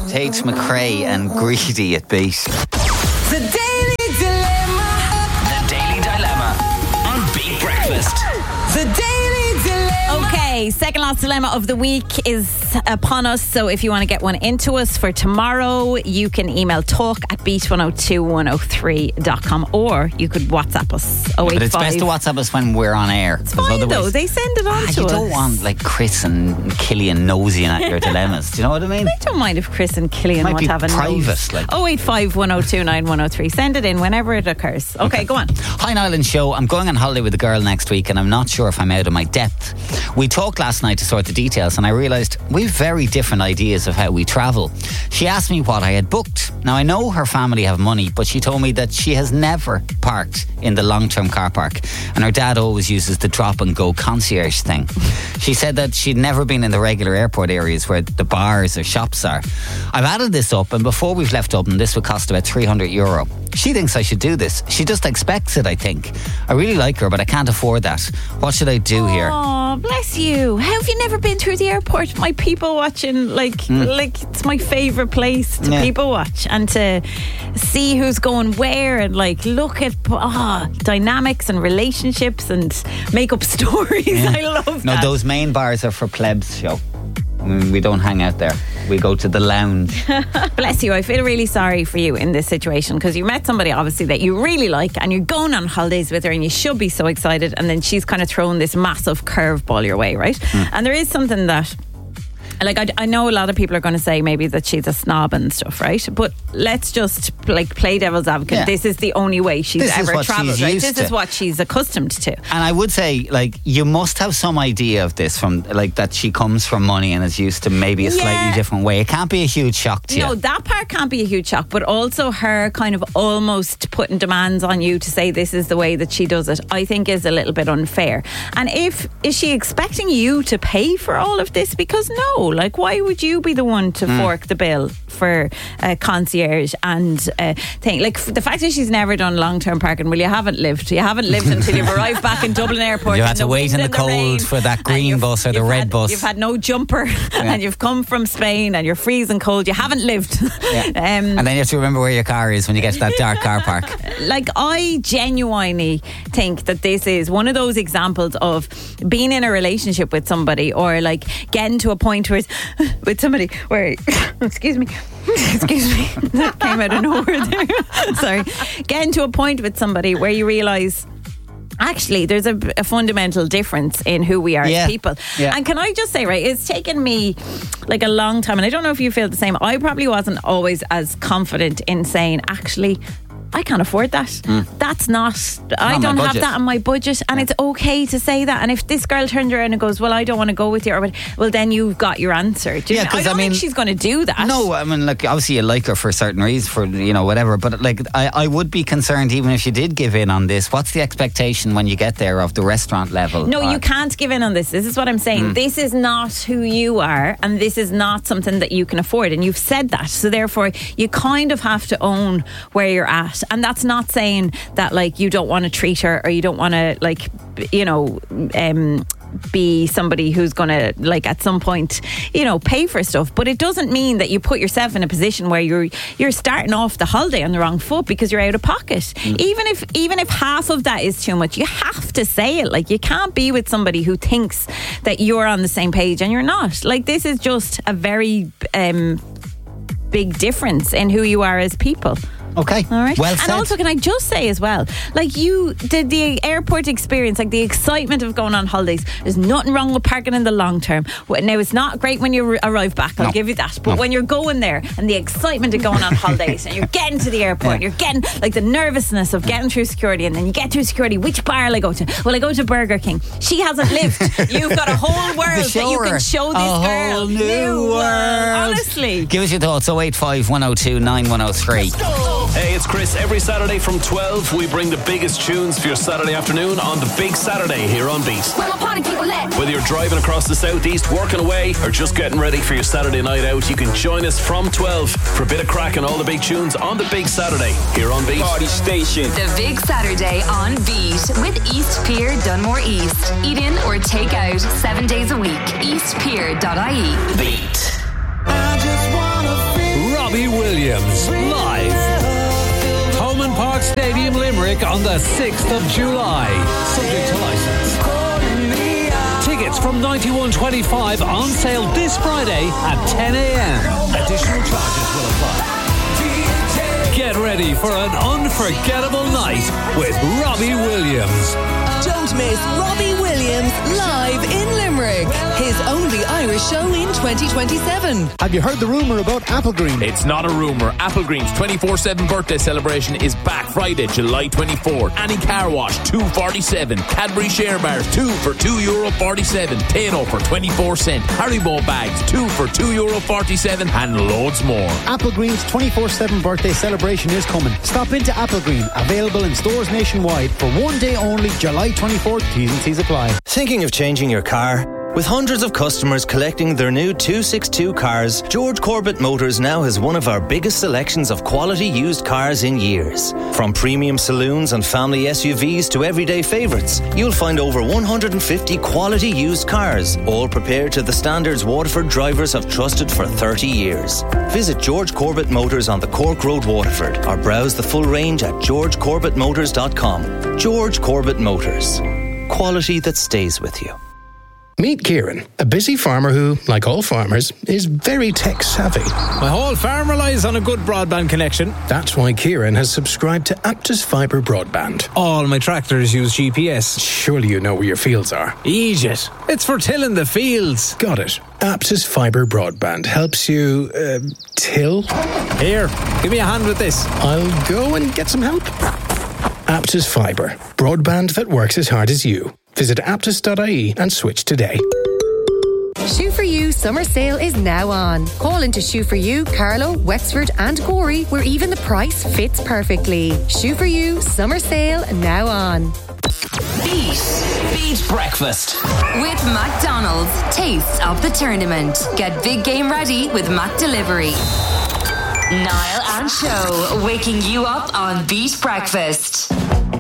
Tate McRae and Greedy at Beat. The Daily Dilemma. The Daily Dilemma on Beat Breakfast. The Daily Dilemma. Okay, second last dilemma of the week is upon us. So if you want to get one into us for tomorrow, you can email talk@beat102103.com or you could WhatsApp us 085. But it's best to WhatsApp us when we're on air. It's fine though, they send it on to us. You don't want like Chris and Killian nosing at your dilemmas. Do you know what I mean? I don't mind if Chris and Killian want to have a private, note. like. 085 1029 103. Send it in whenever it occurs. Okay, go on. Hi Nyland Show. I'm going on holiday with a girl next week and I'm not sure if I'm out of my depth. We talked last night to sort the details and I realised we've very different ideas of how we travel. She asked me what I had booked. Now I know her family have money, but she told me that she has never parked in the long-term car park and her dad always uses the drop and go concierge thing. She said that she'd never been in the regular airport areas where the bars or shops are. I've added this up and before we've left Dublin this would cost about €300. She thinks I should do this. She just expects it, I think. I really like her, but I can't afford that. What should I do here? Oh, bless you. How have you never been through the airport? My people watching, like it's my favourite place to people watch and to see who's going where and like look at dynamics and relationships and make up stories. I love that. No, those main bars are for plebs, show. I mean, we don't hang out there. We go to the lounge. Bless you. I feel really sorry for you in this situation because you met somebody obviously that you really like and you're going on holidays with her and you should be so excited, and then she's kind of thrown this massive curveball your way, right? And there is something that, like, I know a lot of people are going to say maybe that she's a snob and stuff, right? But let's just like play devil's advocate. Yeah. This is the only way she's ever travelled, right? This is what she's accustomed to. And I would say, like, you must have some idea of this from, like, that she comes from money and is used to maybe a slightly different way. It can't be a huge shock to you. No, that part can't be a huge shock, but also her kind of almost putting demands on you to say this is the way that she does it, I think is a little bit unfair. And is she expecting you to pay for all of this? Because no, like, why would you be the one to fork the bill for concierge and thing? Like, the fact that she's never done long-term parking, well, you haven't lived until you've arrived back in Dublin Airport. You had to wait in the cold for that green bus or the red bus. You've had no jumper and you've come from Spain and you're freezing cold. You haven't lived. And then you have to remember where your car is when you get to that dark car park. Like, I genuinely think that this is one of those examples of being in a relationship with somebody or like getting to a point where with somebody where excuse me that came out of nowhere there. Sorry. Getting to a point with somebody where you realise actually there's a fundamental difference in who we are as people. And can I just say, right, it's taken me like a long time, and I don't know if you feel the same. I probably wasn't always as confident in saying, actually, I can't afford that. That's not, I don't have that on my budget, and it's okay to say that. And if this girl turns around and goes, well, I don't want to go with you, or well, then you've got your answer. I don't think she's going to do that. No, I mean, like, obviously you like her for certain reasons, for, you know, whatever, but like, I would be concerned even if you did give in on this. What's the expectation when you get there of the restaurant level? No, you can't give in on this. This is what I'm saying. This is not who you are, and this is not something that you can afford, and you've said that, so therefore you kind of have to own where you're at. And that's not saying that, like, you don't want to treat her or you don't want to, like, you know, be somebody who's going to, like, at some point, you know, pay for stuff. But it doesn't mean that you put yourself in a position where you're starting off the holiday on the wrong foot because you're out of pocket. Even if half of that is too much, you have to say it. Like, you can't be with somebody who thinks that you're on the same page and you're not. Like, this is just a very big difference in who you are as people. Okay. All right. Well said. And also, can I just say as well, like, you did the airport experience, like the excitement of going on holidays. There's nothing wrong with parking in the long term. Now, it's not great when you arrive back, I'll give you that. But when you're going there and the excitement of going on holidays and you're getting to the airport, and you're getting like the nervousness of getting through security, and then you get through security, which bar will I go to? Well, I go to Burger King. She hasn't lived. You've got a whole world that you can show this girl. A whole new world. Honestly. Give us your thoughts. 085 102 9103. Hey, it's Chris. Every Saturday from 12, we bring the biggest tunes for your Saturday afternoon on the Big Saturday here on Beat. Whether you're driving across the southeast, working away, or just getting ready for your Saturday night out, you can join us from 12 for a bit of crack and all the big tunes on the Big Saturday here on Beat. Party station. The Big Saturday on Beat with East Pier Dunmore East. Eat in or take out 7 days a week. eastpier.ie. Beat. I just wanna feel Williams, live. Thomond Park Stadium, Limerick on the 6th of July. Subject to licence. Tickets from 91.25 on sale this Friday at 10 a.m. Additional charges will apply. Get ready for an unforgettable night with Robbie Williams. Don't miss Robbie Williams live in Limerick. His only Irish show in 2027. Have you heard the rumour about Applegreen? It's not a rumour. Applegreen's 24/7 birthday celebration is back Friday, July 24. Annie Car Wash, $2.47. Cadbury Share Bars, 2 for €2.47. Tano for 24 cents. Haribo bags, 2 for €2.47. And loads more. Applegreen's 24/7 birthday celebration is coming. Stop into Applegreen. Available in stores nationwide for one day only, July 24th. T's and C's apply. Thinking of changing your car? With hundreds of customers collecting their new 262 cars, George Corbett Motors now has one of our biggest selections of quality used cars in years. From premium saloons and family SUVs to everyday favourites, you'll find over 150 quality used cars, all prepared to the standards Waterford drivers have trusted for 30 years. Visit George Corbett Motors on the Cork Road, Waterford, or browse the full range at georgecorbettmotors.com. George Corbett Motors. Quality that stays with you. Meet Kieran, a busy farmer who, like all farmers, is very tech-savvy. My whole farm relies on a good broadband connection. That's why Kieran has subscribed to Aptus Fibre Broadband. All my tractors use GPS. Surely you know where your fields are. Egypt. It's for tilling the fields. Got it. Aptus Fibre Broadband helps you, till? Here, give me a hand with this. I'll go and get some help. Aptus Fibre. Broadband that works as hard as you. Visit aptus.ie and switch today. Shoe For You summer sale is now on. Call into Shoe For You, Carlow, Wexford and Gorey, where even the price fits perfectly. Shoe For You summer sale now on. Beat Breakfast With McDonald's, taste of the tournament. Get big game ready with Mac Delivery. Niall and Show, waking you up on Beat Breakfast.